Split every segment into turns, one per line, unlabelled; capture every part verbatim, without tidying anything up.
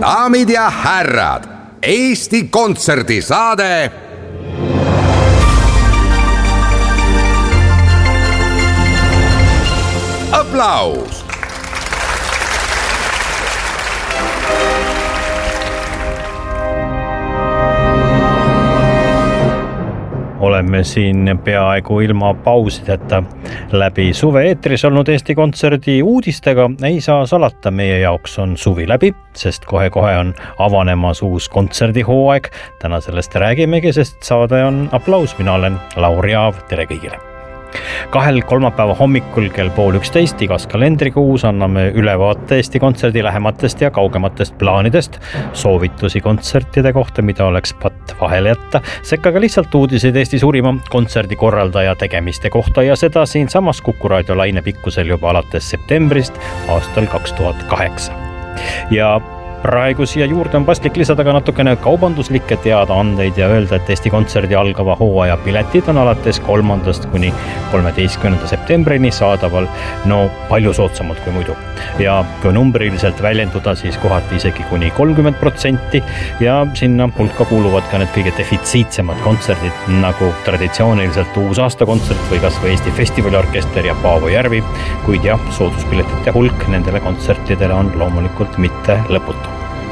daamid ja härrad, Eesti kontserdisaade Aplaus.
Oleme siin peaaegu ilma pausideta läbi suve eetris olnud Eesti Kontserdi uudistega. Ei saa salata, meie jaoks on suvi läbi, sest kohe-kohe on avanemas uus kontserdihooaeg. Täna sellest räägimegi, sest saade on Aplaus. Mina olen Lauri Aav, tere kõigile. Kahel kolmapäeva hommikul kell pool üksteist igas kalendrikuus anname ülevaate Eesti Kontserdi lähematest ja kaugematest plaanidest, soovitusi kontsertide kohta, mida oleks patt vahele jätta, sekka ka lihtsalt uudiseid Eesti suurima kontserdikorraldaja tegemiste kohta ja seda siin samas Kuku Raadio laine pikkusel juba alates septembrist aastal kaks tuhat kaheksa. Ja praegu siia juurde on paslik lisada ka natukene kaubanduslikke teadaandeid ja öelda, et Eesti Kontserdi algava hooaja piletid on alates kolmandast kuni kolmeteistkümnenda septembrini saadaval no palju soodsamalt kui muidu. Ja kui numbriliselt väljenduda, siis kohati isegi kuni kolmkümmend protsenti ja sinna hulka kuuluvad ka need kõige defitsiitsemad kontserdid, nagu traditsiooniliselt uusaastakontsert või kas või Eesti Festivaliorkester ja Paavo Järvi, kuid jah, sooduspiletite hulk nendele kontsertidele on loomulikult mitte lõputu.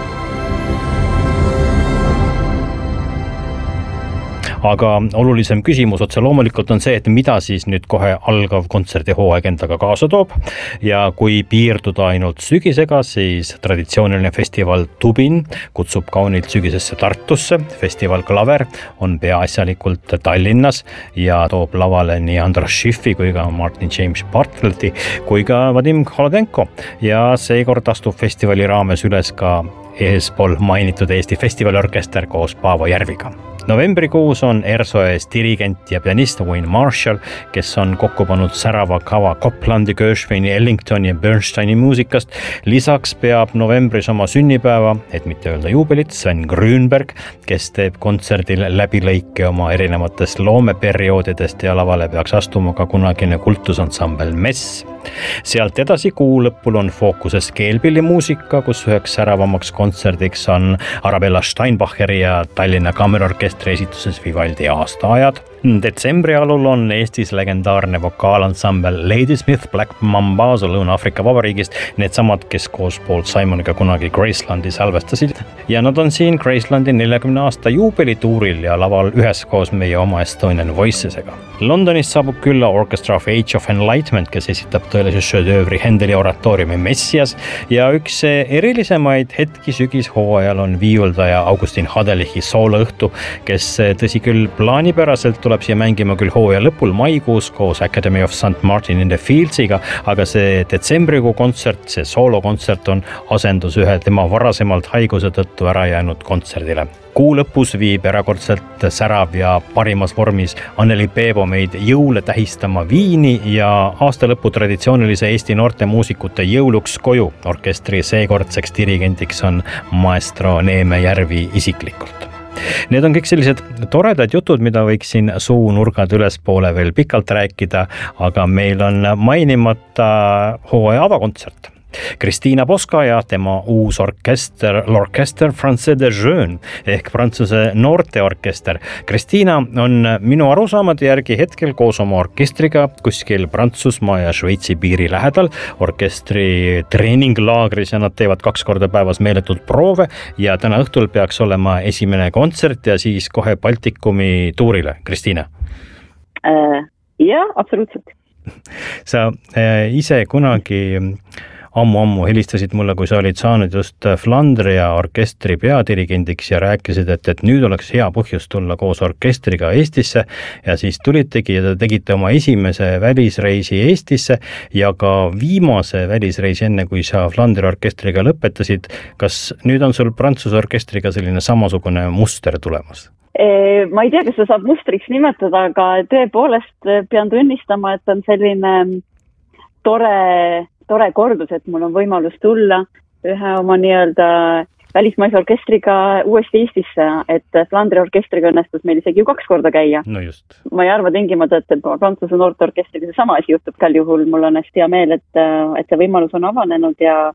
Aga olulisem küsimus otse loomulikult on see, et mida siis nüüd kohe algav kontserdihooaeg endaga kaasa toob. Ja kui piirduda ainult sügisega, siis traditsiooniline festival Tubin kutsub kaunilt sügisesse Tartusse. Festival Klaver on peaasjalikult Tallinnas ja toob lavale nii Andras Schiffi kui ka Martin James Bartletti kui ka Vadim Holodenko. Ja seekord astub festivali raames üles ka eespool mainitud Eesti Festivaliorkester koos Paavo Järviga. Novembrikuus on Ersoes dirigent ja pianist Wayne Marshall, kes on kokku pannud särava kava Coplandi, Gershwini, Ellingtoni ja Bernsteini muusikast. Lisaks peab novembris oma sünnipäeva, et mitte öelda juubelit, Sven Grünberg, kes teeb kontserdil läbilõike oma erinevatest loomeperioodidest ja lavale peaks astuma ka kunagine kultusansambel Mess. Sealt edasi kuu lõpul on fookuses keelpillimuusika, kus üheks säravamaks kontserdiks on Arabella Steinbacheri ja Tallinna Kammerorkestri esituses Vivaldi aastaajad. Detsembri alul on Eestis legendaarne vokaalansambel Ladysmith Black Mambazo Lõuna-Afrika Vabariigist, need samad, kes koos Paul Simoniga kunagi Gracelandi salvestasid. Ja nad on siin Gracelandi neljakümne aasta juubelituuril ja laval üheskoos meie oma Estonian Voicesega. Londonis saabub külla Orchestra of Age of Enlightenment, kes esitab tõelise šedöövri Händeli oraatooriumi Messias ja üks erilisemaid hetki sügishooajal on viiuldaja Augustin Hadelichi sooloõhtu, kes tõsi küll plaanipäraselt tuleb siia mängima küll hooaja lõpul maikuus koos Academy of Saint Martin in the Fieldsiga, aga see detsembrikuu kontsert, see soolokontsert on asendus ühe tema varasemalt haiguse tõttu ära jäänud kontserdile. Kuu lõpus viib erakordselt särav ja parimas vormis Anneli Peebo meid jõule tähistama Viini ja aasta lõpu traditsioonilise Eesti noorte muusikute jõuluks koju. Orkestri seekordseks dirigendiks on maestro Neeme Järvi isiklikult. Need on kõik sellised toredad jutud, mida võiksin suu nurgad ülespoole veel pikalt rääkida, aga meil on mainimata hooaja avakontsert. Kristiina Poska ja tema uus orkester, l'Orchestre Français des Jeunes ehk Prantsuse noorteorkester. Kristiina on minu arusaamade järgi hetkel koos oma orkestriga kuskil Prantsusmaa ja Šveitsi piiri lähedal orkestri treeninglaagris ja nad teevad kaks korda päevas meeletult proove ja täna õhtul peaks olema esimene kontsert ja siis kohe Baltikumi tuurile. Kristiina?
Äh, jah, absoluutselt.
Sa äh, ise kunagi ammu-ammu helistasid mulle, kui sa olid saanud just Flandria orkestri peadirigendiks ja rääkisid, et, et nüüd oleks hea põhjus tulla koos orkestriga Eestisse ja siis tulitegi ja tegite oma esimese välisreisi Eestisse ja ka viimase välisreisi enne, kui sa Flandria orkestriga lõpetasid. Kas nüüd on sul Prantsuse orkestriga selline samasugune muster tulemas?
Ma ei tea, kas sa saab mustriks nimetada, aga tõepoolest pean tunnistama, et on selline tore tore kordus, et mul on võimalus tulla ühe oma nii-öelda välismaise orkestriga uuesti Eestisse, et Flandria orkestriga õnnestus meil isegi ju kaks korda käia.
No just.
Ma ei arva tingimata, et Prantsuse noorte orkestriga see sama asi juhtub. Kall juhul mul on hästi hea meel, et, et see võimalus on avanenud ja